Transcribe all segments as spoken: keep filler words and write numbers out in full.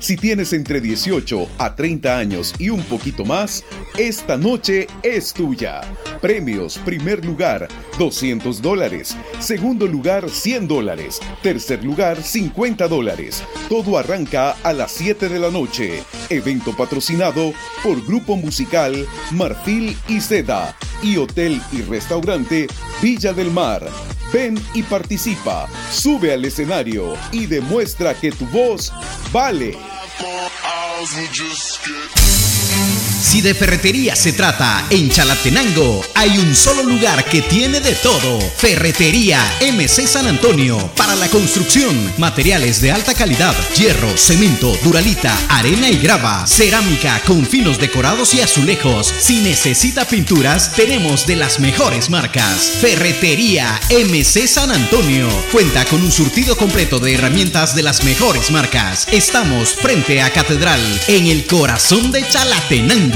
Si tienes entre dieciocho a treinta años y un poquito más, esta noche es tuya. Premios: primer lugar, doscientos dólares. Segundo lugar, cien dólares. Tercer lugar, cincuenta dólares. Todo arranca a las siete de la noche. Evento patrocinado por Grupo Musical Marfil y Seda y Hotel y Restaurante Villa del Mar. Ven y participa, sube al escenario y demuestra que tu voz vale. Si de ferretería se trata, en Chalatenango hay un solo lugar que tiene de todo. Ferretería M C San Antonio. Para la construcción, materiales de alta calidad: hierro, cemento, duralita, arena y grava, cerámica con finos decorados y azulejos. Si necesita pinturas, tenemos de las mejores marcas. Ferretería M C San Antonio. Cuenta con un surtido completo de herramientas de las mejores marcas. Estamos frente a Catedral, en el corazón de Chalatenango.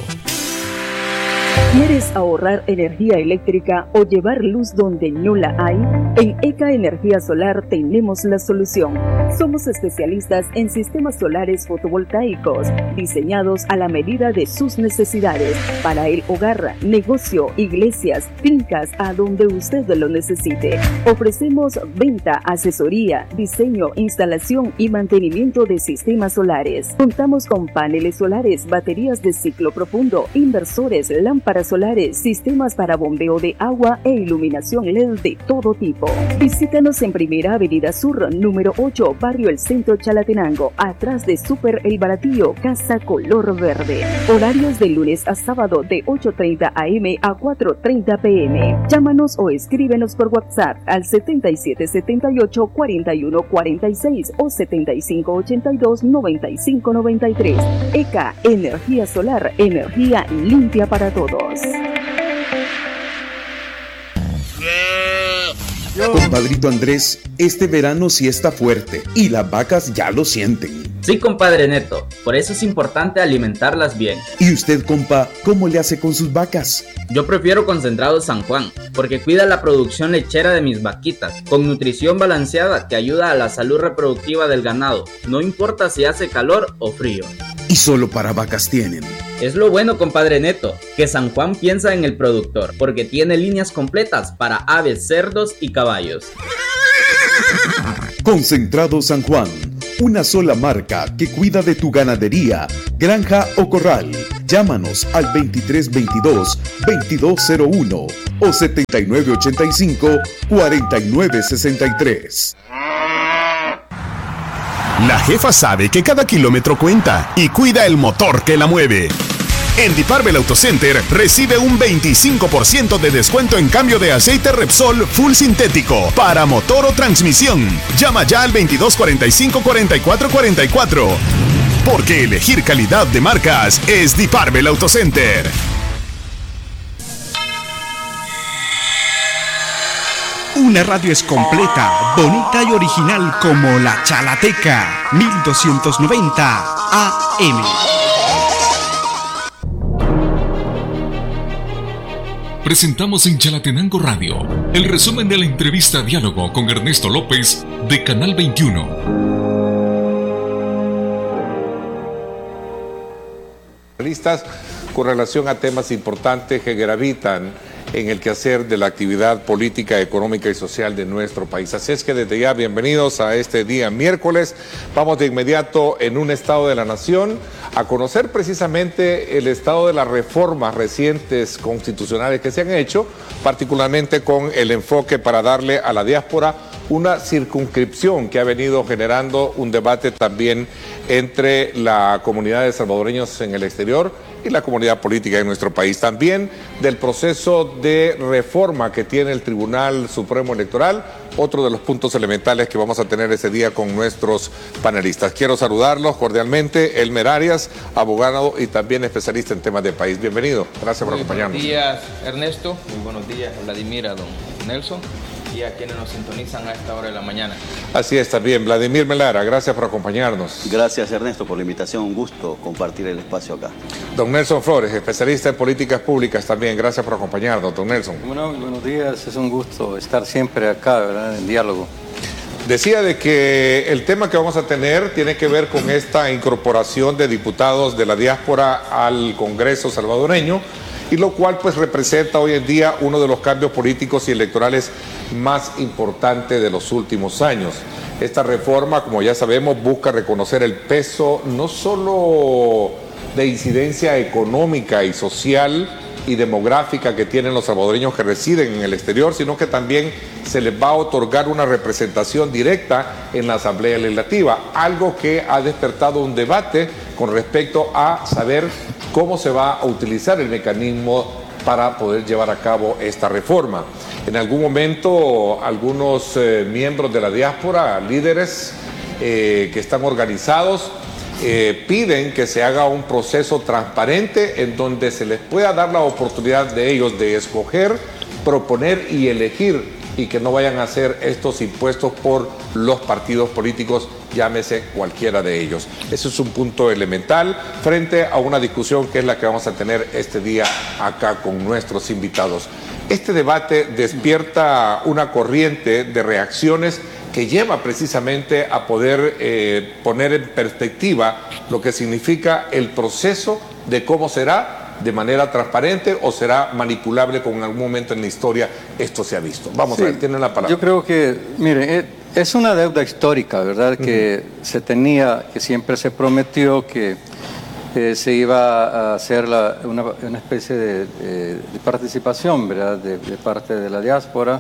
¿Quieres ahorrar energía eléctrica o llevar luz donde no la hay? En ECA Energía Solar tenemos la solución. Somos especialistas en sistemas solares fotovoltaicos diseñados a la medida de sus necesidades para el hogar, negocio, iglesias, fincas, a donde usted lo necesite. Ofrecemos venta, asesoría, diseño, instalación y mantenimiento de sistemas solares. Contamos con paneles solares, baterías de ciclo profundo, inversores, lámparas solares, sistemas para bombeo de agua e iluminación L E D de todo tipo. Visítanos en Primera Avenida Sur, número ocho, Barrio El Centro, Chalatenango, atrás de Super El Baratillo, Casa Color Verde. Horarios de lunes a sábado de ocho treinta a eme a cuatro treinta pe eme. Llámanos o escríbenos por WhatsApp al setenta y siete setenta y ocho cuarenta y uno cuarenta y seis o setenta y cinco ochenta y dos noventa y cinco noventa y tres. ECA Energía Solar, energía limpia para todos. Compadrito Andrés, este verano sí está fuerte y las vacas ya lo sienten. Sí, compadre Neto, por eso es importante alimentarlas bien. ¿Y usted, compa, cómo le hace con sus vacas? Yo prefiero Concentrado San Juan, porque cuida la producción lechera de mis vaquitas, con nutrición balanceada que ayuda a la salud reproductiva del ganado, no importa si hace calor o frío. ¿Y solo para vacas tienen? Es lo bueno, compadre Neto, que San Juan piensa en el productor, porque tiene líneas completas para aves, cerdos y caballos. Concentrado San Juan, una sola marca que cuida de tu ganadería, granja o corral. Llámanos al veintitrés veintidós veintidós cero uno o setenta y nueve ochenta y cinco cuarenta y nueve sesenta y tres. La jefa sabe que cada kilómetro cuenta y cuida el motor que la mueve. En Diparbel Auto Center recibe un veinticinco por ciento de descuento en cambio de aceite Repsol Full Sintético para motor o transmisión. Llama ya al veintidós cuarenta y cinco cuarenta y cuatro cuarenta y cuatro. Porque elegir calidad de marcas es Diparbel Auto Center. Una radio es completa, bonita y original como la Chalateca, mil doscientos noventa A M. Presentamos en Chalatenango Radio el resumen de la entrevista Diálogo con Ernesto López de Canal veintiuno. Listas con relación a temas importantes que gravitan en el quehacer de la actividad política, económica y social de nuestro país. Así es que desde ya, bienvenidos a este día miércoles. Vamos de inmediato en un estado de la nación a conocer precisamente el estado de las reformas recientes constitucionales que se han hecho, particularmente con el enfoque para darle a la diáspora una circunscripción que ha venido generando un debate también entre la comunidad de salvadoreños en el exterior y la comunidad política de nuestro país. También del proceso de reforma que tiene el Tribunal Supremo Electoral, otro de los puntos elementales que vamos a tener ese día con nuestros panelistas. Quiero saludarlos cordialmente. Elmer Arias, abogado y también especialista en temas de país. Bienvenido. Gracias por acompañarnos. Buenos días, Ernesto. Muy buenos días, Vladimir, a don Nelson, y a quienes nos sintonizan a esta hora de la mañana. Así es, también. Vladimir Melara, gracias por acompañarnos. Gracias, Ernesto, por la invitación. Un gusto compartir el espacio acá. Don Nelson Flores, especialista en políticas públicas también. Gracias por acompañarnos, don Nelson. Bueno, buenos días. Es un gusto estar siempre acá, ¿verdad?, en diálogo. Decía de que el tema que vamos a tener tiene que ver con esta incorporación de diputados de la diáspora al Congreso salvadoreño, y lo cual pues representa hoy en día uno de los cambios políticos y electorales más importantes de los últimos años. Esta reforma, como ya sabemos, busca reconocer el peso no solo de incidencia económica y social y demográfica que tienen los salvadoreños que residen en el exterior, sino que también se les va a otorgar una representación directa en la Asamblea Legislativa, algo que ha despertado un debate con respecto a saber cómo se va a utilizar el mecanismo para poder llevar a cabo esta reforma. En algún momento, algunos eh, miembros de la diáspora, líderes eh, que están organizados, Eh, piden que se haga un proceso transparente en donde se les pueda dar la oportunidad de ellos de escoger, proponer y elegir, y que no vayan a hacer estos impuestos por los partidos políticos, llámese cualquiera de ellos. Ese es un punto elemental frente a una discusión que es la que vamos a tener este día acá con nuestros invitados. Este debate despierta una corriente de reacciones que lleva precisamente a poder eh, poner en perspectiva lo que significa el proceso de cómo será de manera transparente o será manipulable, como en algún momento en la historia esto se ha visto. Vamos sí, a ver, tienen la palabra. Yo creo que, mire, es una deuda histórica, ¿verdad? Que uh-huh. se tenía, que siempre se prometió que eh, se iba a hacer la, una, una especie de, de, de participación, ¿verdad? De, de parte de la diáspora.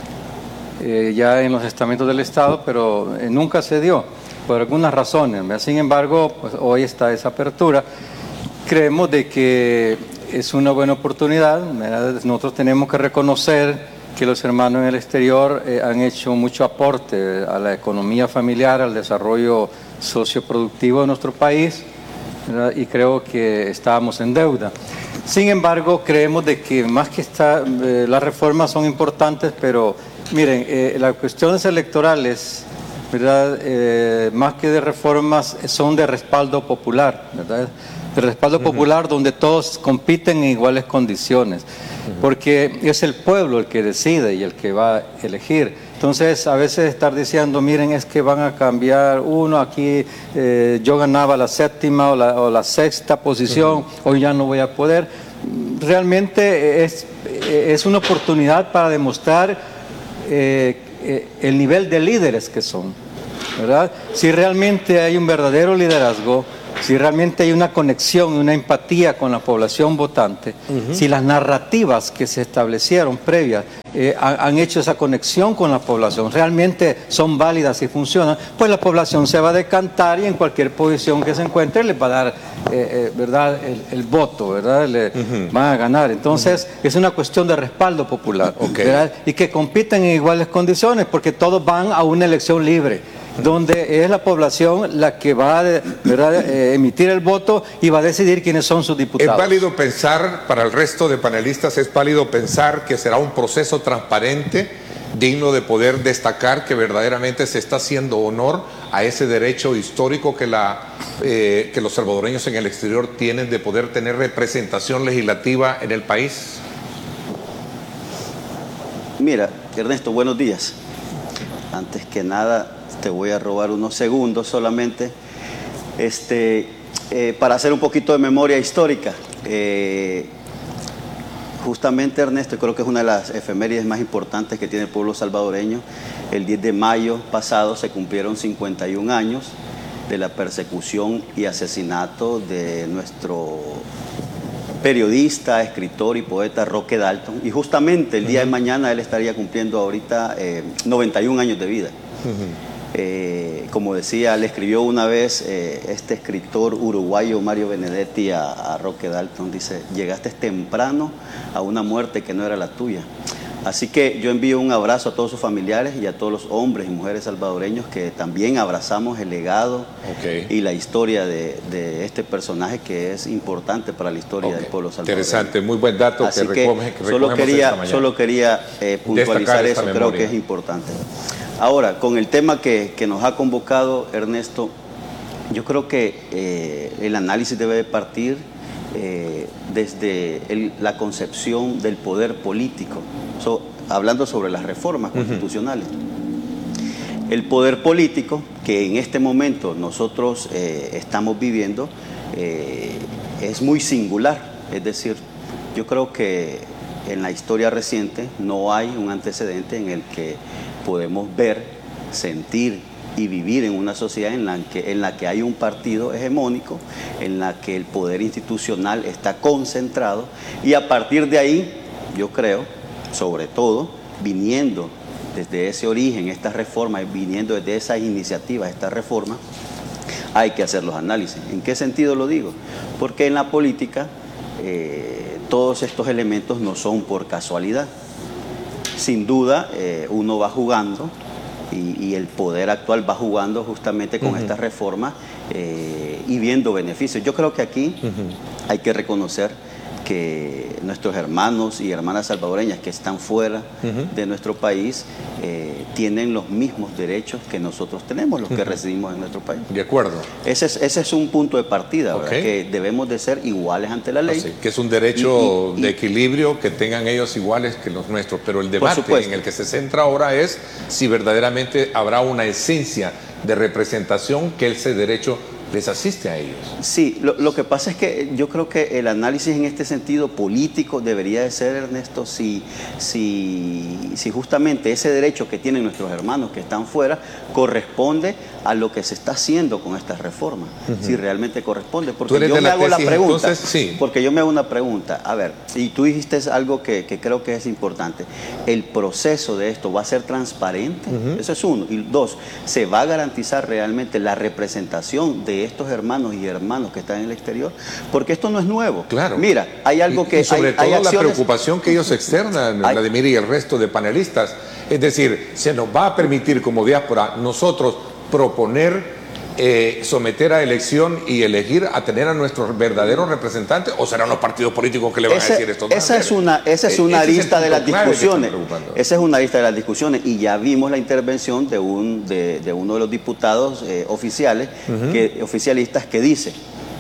Eh, ya en los estamentos del Estado, pero eh, nunca se dio, por algunas razones. ¿verdad? Sin embargo, pues, hoy está esa apertura. Creemos de que es una buena oportunidad. ¿verdad? Nosotros tenemos que reconocer que los hermanos en el exterior eh, han hecho mucho aporte a la economía familiar, al desarrollo socioproductivo de nuestro país, ¿verdad? Y creo que estábamos en deuda. Sin embargo, creemos de que más que está, eh, las reformas son importantes, pero miren, eh, las cuestiones electorales, ¿verdad? Eh, más que de reformas, son de respaldo popular, ¿verdad? De respaldo uh-huh. popular donde todos compiten en iguales condiciones, uh-huh. porque es el pueblo el que decide y el que va a elegir. Entonces, a veces estar diciendo, miren, es que van a cambiar uno, aquí eh, yo ganaba la séptima o la, o la sexta posición, uh-huh. hoy ya no voy a poder. Realmente es, es una oportunidad para demostrar Eh, eh, el nivel de líderes que son, ¿verdad? Si realmente hay un verdadero liderazgo, si realmente hay una conexión, una empatía con la población votante, uh-huh. si las narrativas que se establecieron previas eh, han, han hecho esa conexión con la población, realmente son válidas y funcionan, pues la población se va a decantar y en cualquier posición que se encuentre le va a dar eh, eh, ¿verdad? El, el voto, ¿verdad? Le uh-huh. van a ganar. Entonces uh-huh. es una cuestión de respaldo popular, okay. ¿verdad? Y que compiten en iguales condiciones porque todos van a una elección libre, donde es la población la que va a ¿verdad? Eh, emitir el voto y va a decidir quiénes son sus diputados. Es válido pensar, para el resto de panelistas, es válido pensar que será un proceso transparente, digno de poder destacar que verdaderamente se está haciendo honor a ese derecho histórico que, la, eh, que los salvadoreños en el exterior tienen de poder tener representación legislativa en el país. Mira, Ernesto, buenos días. Antes que nada, te voy a robar unos segundos solamente este, eh, para hacer un poquito de memoria histórica. Eh, justamente, Ernesto, creo que es una de las efemérides más importantes que tiene el pueblo salvadoreño. El diez de mayo pasado se cumplieron cincuenta y un años de la persecución y asesinato de nuestro periodista, escritor y poeta Roque Dalton, y justamente el día uh-huh. de mañana él estaría cumpliendo ahorita eh, noventa y un años de vida. Uh-huh. Eh, como decía, le escribió una vez eh, este escritor uruguayo Mario Benedetti a, a Roque Dalton, dice: llegaste temprano a una muerte que no era la tuya. Así que yo envío un abrazo a todos sus familiares y a todos los hombres y mujeres salvadoreños que también abrazamos el legado okay. y la historia de, de este personaje que es importante para la historia okay. del pueblo salvadoreño. Interesante, muy buen dato. Así que, que recoge, que solo quería, solo quería eh, puntualizar eso, memoria. Creo que es importante. Ahora, con el tema que, que nos ha convocado Ernesto, yo creo que eh, el análisis debe partir eh, desde el, la concepción del poder político, so, hablando sobre las reformas constitucionales. Uh-huh. El poder político que en este momento nosotros eh, estamos viviendo eh, es muy singular, es decir, yo creo que en la historia reciente no hay un antecedente en el que podemos ver, sentir y vivir en una sociedad en la que, en la que hay un partido hegemónico, en la que el poder institucional está concentrado y a partir de ahí, yo creo, sobre todo, viniendo desde ese origen, estas reformas, viniendo desde esas iniciativas, estas reformas, hay que hacer los análisis. ¿En qué sentido lo digo? Porque en la política eh, todos estos elementos no son por casualidad. Sin duda, eh, uno va jugando y, y el poder actual va jugando justamente con uh-huh. estas reformas eh, y viendo beneficios. Yo creo que aquí uh-huh. hay que reconocer que nuestros hermanos y hermanas salvadoreñas que están fuera uh-huh. de nuestro país eh, tienen los mismos derechos que nosotros tenemos, los uh-huh. que residimos en nuestro país. De acuerdo. Ese es, ese es un punto de partida, okay. que debemos de ser iguales ante la ley. Así, que es un derecho y, y, de equilibrio, que tengan ellos iguales que los nuestros, pero el debate en el que se centra ahora es si verdaderamente habrá una esencia de representación que ese derecho les asiste a ellos. Sí, lo, lo que pasa es que yo creo que el análisis en este sentido político debería de ser, Ernesto, si, si, si justamente ese derecho que tienen nuestros hermanos que están fuera corresponde a lo que se está haciendo con estas reformas, uh-huh. si realmente corresponde. Porque yo me la hago tesis, la pregunta, entonces, sí. porque yo me hago una pregunta, a ver, y tú dijiste algo que, que creo que es importante, ¿el proceso de esto va a ser transparente? Uh-huh. Eso es uno. Y dos, ¿se va a garantizar realmente la representación de estos hermanos y hermanos que están en el exterior? Porque esto no es nuevo. Claro. Mira, hay algo que... Y, y sobre hay, todo hay acciones... la preocupación que ellos externan, hay... Vladimir y el resto de panelistas. Es decir, ¿se nos va a permitir como diáspora nosotros proponer, eh, someter a elección y elegir a tener a nuestros verdaderos representantes, o serán los partidos políticos que le van ese, a decir esto? Esa es una, esa es una lista de las discusiones. Esa es una lista de las discusiones y ya vimos la intervención de, un, de, de uno de los diputados eh, oficiales, uh-huh. que, oficialistas que dice,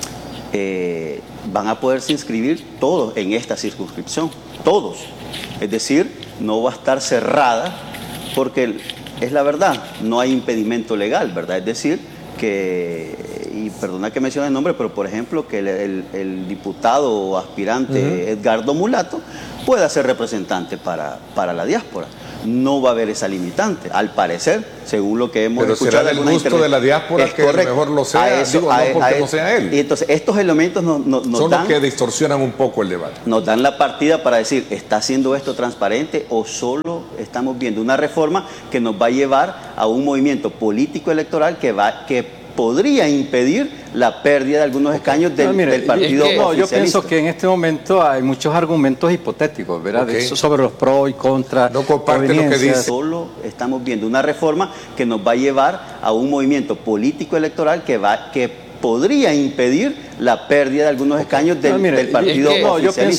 eh, van a poderse inscribir todos en esta circunscripción, todos. Es decir, no va a estar cerrada porque es la verdad, no hay impedimento legal, ¿verdad? Es decir, que, y perdona que mencione el nombre, pero por ejemplo que el, el, el diputado o aspirante uh-huh. Edgardo Mulato pueda ser representante para, para la diáspora. No va a haber esa limitante, al parecer, según lo que hemos pero escuchado. Pero será del gusto de la diáspora que correcto. mejor lo sea, a eso, digo, a, no porque a, no sea él. Y entonces estos elementos nos, nos, nos son dan... los que distorsionan un poco el debate. Nos dan la partida para decir, ¿está haciendo esto transparente o solo estamos viendo una reforma que nos va a llevar a un movimiento político electoral que va que podría impedir la pérdida de algunos escaños del, no, mire, del partido es que, no, yo pienso que en este momento hay muchos argumentos hipotéticos, ¿verdad? Okay. De, sobre los pros y contras. No comparte lo que dice. Solo estamos viendo una reforma que nos va a llevar a un movimiento político electoral que va que podría impedir la pérdida de algunos escaños del, no, mire, del partido es que, no, yo pienso